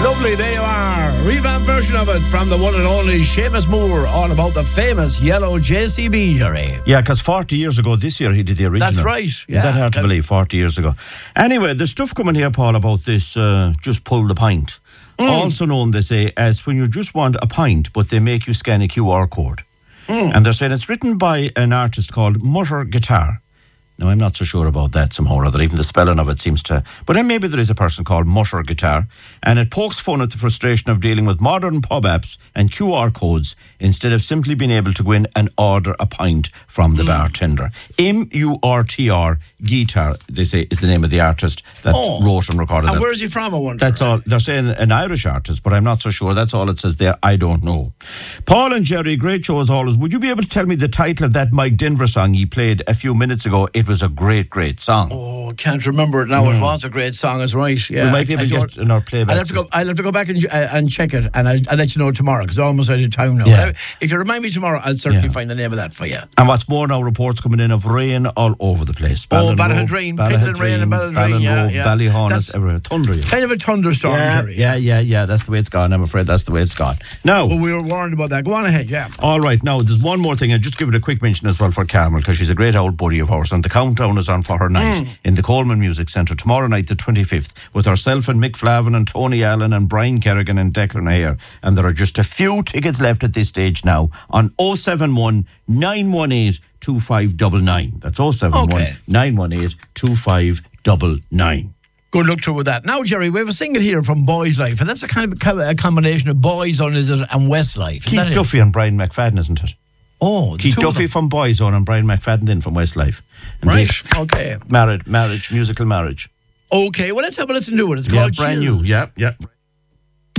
Lovely, there you are. Revamped version of it from the one and only Seamus Moore, all about the famous yellow JCB, Jerry. Yeah, because 40 years ago this year he did the original. That's right, yeah. That hard to believe, 40 years ago. Anyway, there's stuff coming here, Paul, about this just pull the pint. Also known, they say, as when you just want a pint, but they make you scan a QR code. And they're saying it's written by an artist called Mutter Guitar. Now, I'm not so sure about that somehow or other. Even the spelling of it seems to... But then maybe there is a person called Mutter Guitar, and it pokes fun at the frustration of dealing with modern pub apps and QR codes instead of simply being able to go in and order a pint from the bartender. M-U-R-T-R, Guitar, they say, is the name of the artist that wrote and recorded that. And where is he from, I wonder? That's all. They're saying an Irish artist, but I'm not so sure. That's all it says there. I don't know. Paul and Jerry, great show as always. Would you be able to tell me the title of that Mike Denver song you played a few minutes ago? It was a great, great song. Oh, can't remember it now. It was a great song, is right. Yeah, we might be able to get in our playback. I'll have to go back and check it, and I'll let you know tomorrow, because I'm almost out of town now. Yeah. If you remind me tomorrow, I'll certainly find the name of that for you. And what's more now, reports coming in of rain all over the place. Ballynrain, Pittland Rain and Ballynrain, yeah. Ballyhonus, everywhere. Thunder. Kind of a thunderstorm, Jerry. Yeah. That's the way it's gone. I'm afraid that's the way it's gone. Now, well, we were warned about that. Go on ahead, yeah. All right, now, there's one more thing. I'll just give it a quick mention as well for Carmel, because she's a great old buddy of ours, and the countdown is on for her night in the Coleman Music Centre tomorrow night, the 25th, with herself and Mick Flavin and Tony Allen and Brian Kerrigan and Declan Hare. And there are just a few tickets left at this stage now on 071 918 2599. That's 071 918 2599. Good luck to her with that. Now, Jerry, we have a single here from Boys Life, and that's a kind of a combination of Boyzone, is it, and Westlife. Keith Duffy and Brian McFadden, isn't it? Oh, Keith Duffy from Boyzone and Brian McFadden then from Westlife. And right, okay. Musical marriage. Okay, well, let's have a listen to it. It's called brand Chills. new, yeah.